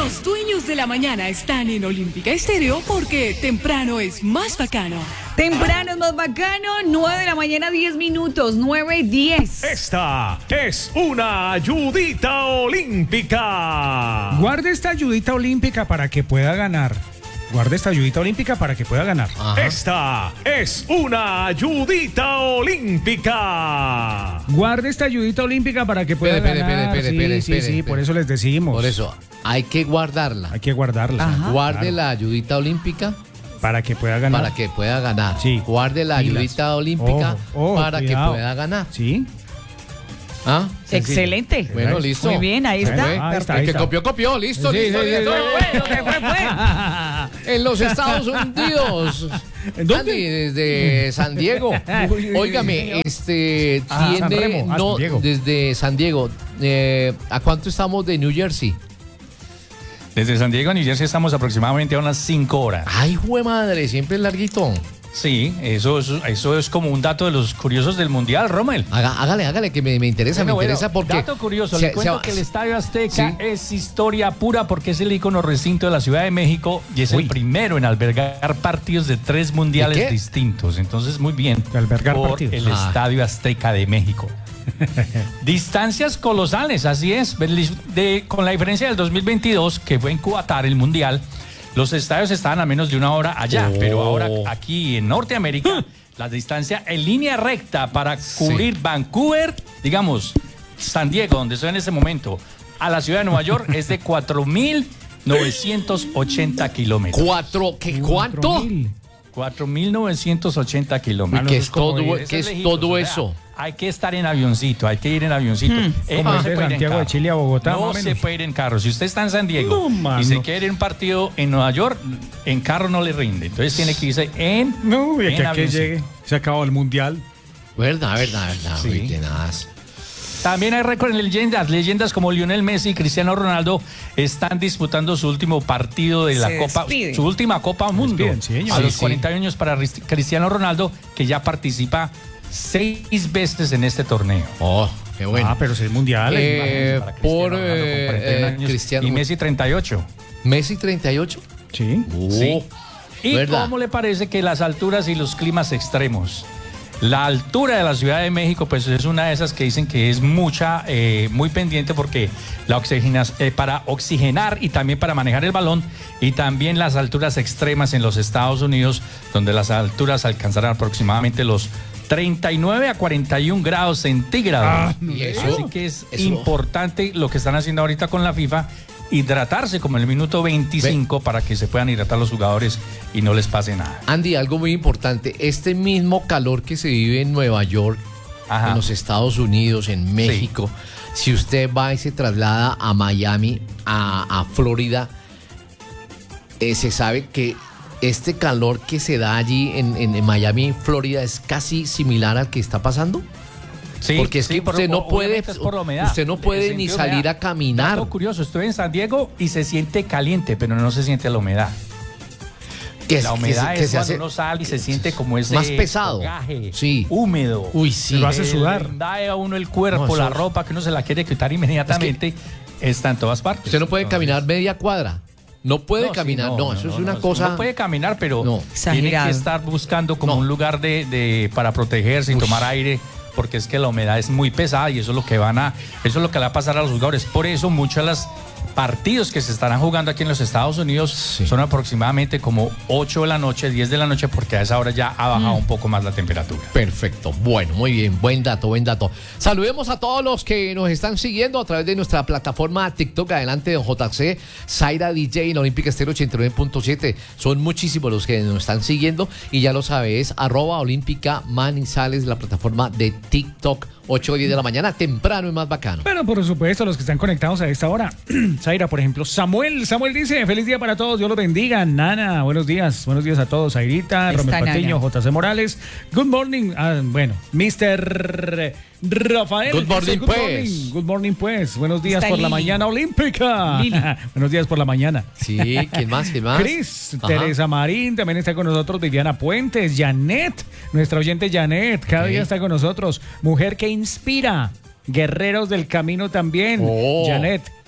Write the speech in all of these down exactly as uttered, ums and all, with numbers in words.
Los dueños de la mañana están en Olímpica Estéreo porque temprano es más bacano. Temprano es más bacano, nueve de la mañana, diez minutos, nueve diez. Esta es una ayudita olímpica. Guarde esta ayudita olímpica para que pueda ganar. Guarde esta ayudita olímpica para que pueda ganar. Ajá. Esta es una ayudita olímpica. Guarde esta ayudita olímpica para que pueda Espere, ganar. espere, espere, sí, espere, sí, espere, sí, espere. por eso les decimos. Por eso, hay que guardarla. Hay que guardarla. Ajá. Guarde Claro. la ayudita olímpica Para que pueda ganar. para que pueda ganar. Sí. Guarde la Pilas. ayudita olímpica Ojo, ojo, para cuidado. que pueda ganar. Sí. ¿Ah? Excelente. Bueno, listo. Muy bien, ahí está. Bueno, ahí está, el ahí que está. copió, copió. Listo, Sí, listo, sí, sí, listo. sí. Lo que fue, fue. En los Estados Unidos. ¿En dónde? Andy, desde San Diego. Uy, uy, Óigame, este Ah, San tiene. Remo. Ah, no, San Diego. desde San Diego. Eh, ¿A cuánto estamos de New Jersey? Desde San Diego a New Jersey estamos aproximadamente a unas cinco horas. Ay, jue madre, siempre es larguito. Sí, eso es, eso es como un dato de los curiosos del Mundial, Rommel. Haga- hágale, hágale, que me, me interesa, Bueno, me bueno, interesa porque. dato curioso, se- le cuento se- que el Estadio Azteca Sí. es historia pura porque es el ícono recinto de la Ciudad de México y es Uy. el primero en albergar partidos de tres mundiales ¿De qué? distintos. Entonces, muy bien. De albergar por partidos. el Ah. Estadio Azteca de México. Distancias colosales, así es. De- con la diferencia del dos mil veintidós, que fue en Qatar el Mundial, los estadios estaban a menos de una hora allá, Oh. pero ahora aquí en Norteamérica, la distancia en línea recta para cubrir Vancouver, digamos, San Diego, donde estoy en este momento, a la ciudad de Nueva York, es de cuatro mil novecientos ochenta kilómetros. Cuatro, ¿qué, ¿cuánto? Cuatro mil. cuatro mil novecientos ochenta ¿Y kilómetros. qué eso es es como todo, ir- qué Eso es lejitos, todo o sea, eso? Hay que estar en avioncito, hay que ir en avioncito. Eh, Como no es se de puede ir en Santiago de carro. Chile a Bogotá, No más o se menos. puede ir en carro. Si usted está en San Diego No, mano. y se quiere ir a un partido en Nueva York, en carro no le rinde. Entonces tiene que irse en. No, y aquí en a que avioncito. llegue. Se acabó el mundial. Verdad, verdad, verdad. Sí. Uy, tenaz. También hay récord en leyendas. Leyendas como Lionel Messi y Cristiano Ronaldo están disputando su último partido de la Se Copa, despiden. su última Copa Mundo. despiden, sí, señor. a Sí, los sí. cuarenta años para Rist- Cristiano Ronaldo, que ya participa seis veces en este torneo. Oh, qué bueno. Ah, pero si es mundial. Eh, Para Cristiano por Ronaldo con eh, cuarenta y un eh, años Cristiano. y Messi treinta y ocho. Messi treinta y ocho. Sí. Oh, Sí. ¿Y ¿verdad? cómo le parece que las alturas y los climas extremos? La altura de la Ciudad de México, pues es una de esas que dicen que es mucha, eh, muy pendiente porque la oxigenas, eh, para oxigenar y también para manejar el balón, y también las alturas extremas en los Estados Unidos, donde las alturas alcanzarán aproximadamente los treinta y nueve a cuarenta y un grados centígrados. Ah, no. Y eso- Así que es eso- importante lo que están haciendo ahorita con la FIFA, hidratarse como en el minuto veinticinco para que se puedan hidratar los jugadores y no les pase nada. Andy, algo muy importante. Este mismo calor que se vive en Nueva York, Ajá. en los Estados Unidos, en México, si usted va y se traslada a Miami, a, a Florida, eh, se sabe que este calor que se da allí en, en- en Miami, Florida, es casi similar al que está pasando. Sí, Porque es sí, que pero usted no puede, obviamente es por la humedad. usted no puede El ni sentido de salir humedad. a caminar. Dato curioso, estoy en San Diego y se siente caliente, pero no se siente la humedad. Que es- La que se- humedad que es se cuando hace uno sale y se siente como ese más pesado. fogaje, Sí. húmedo. Uy, sí. Lo hace Eh, sudar. le invade a uno el cuerpo, No, eso la es- ropa, que uno se la quiere quitar inmediatamente. Está en todas partes. Usted no puede Entonces, caminar media cuadra. No puede no, sí, caminar. No, eso es una no, cosa. No puede caminar, pero No. tiene Exagerado. que estar buscando como No. un lugar de, de- para protegerse y Uy. tomar aire, porque es que la humedad es muy pesada y eso es lo que van a, eso es lo que le va a pasar a los jugadores. Por eso muchos de los partidos que se estarán jugando aquí en los Estados Unidos Sí. son aproximadamente como ocho de la noche, diez de la noche, porque a esa hora ya ha bajado un poco más la temperatura. Perfecto. Bueno, muy bien. Buen dato, buen dato. Saludemos a todos los que nos están siguiendo a través de nuestra plataforma TikTok. Adelante, don J C, Zaira D J en Olímpica Estéreo ochenta y nueve punto siete. Son muchísimos los que nos están siguiendo y ya lo sabe, es arroba Olímpica Manizales, la plataforma de TikTok. ocho o diez de la mañana, temprano y más bacano. Bueno, por supuesto, los que están conectados a esta hora. Zaira, por ejemplo, Samuel. Samuel dice, feliz día para todos, Dios los bendiga. Nana, buenos días. Buenos días a todos. Zairita, Está Romel Patiño, Nana. J C Morales. Good morning. Ah, bueno, mister Rafael. Good morning, dice, good pues. morning. Good morning, pues. Buenos días Está por la Lili. mañana olímpica. Lili. Buenos días por la mañana. Sí, ¿quién más? ¿Quién más? Cris, Ajá. Teresa Marín, también está con nosotros Viviana Puentes, Janet, nuestra oyente Janet, cada Ok. día está con nosotros. Mujer que inspira, Guerreros del Camino también. Oh. Janet,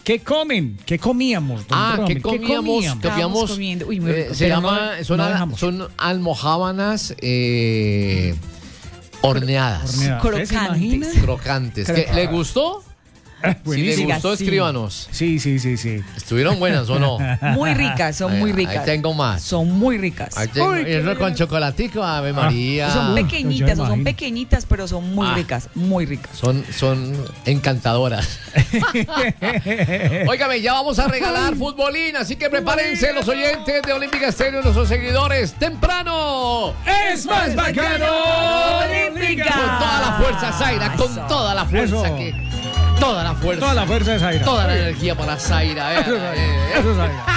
¿Qué comen? ¿Qué comíamos? don Ah, Rommel? ¿qué comíamos? Estábamos Comíamos, comiendo. Uy, muy eh, rico. se Pero llama, no- son, no a- dejamos. son almojábanas eh, horneadas, Horneadas. ¿Ustedes se Crocantes. imaginan? crocantes. ¿Qué, Crocantes. ¿Le gustó? Si le Buenísimo. Diga gustó, sí. escríbanos. Sí, sí, sí, sí. ¿Estuvieron buenas o no? Muy ricas, son Ahí- muy ahí ricas. tengo más. Son muy ricas. Ahí tengo- Uy, y qué eso con chocolatico, Ave María. Son Uy, pequeñitas, yo o son imagino. pequeñitas, pero son muy Ah. ricas, muy ricas. Son, son encantadoras. Óigame, ya vamos a regalar futbolín, así que prepárense los oyentes de Olímpica Estéreo, nuestros seguidores. ¡Temprano! ¡Es más bacano! Olímpica! Con toda la fuerza, Zaira, con Eso. toda la fuerza Eso. que... Toda la fuerza. Toda la fuerza de Zaira. Toda la energía para Zaira. eh, Eso, eh, Zaira. eh. Eso, Zaira.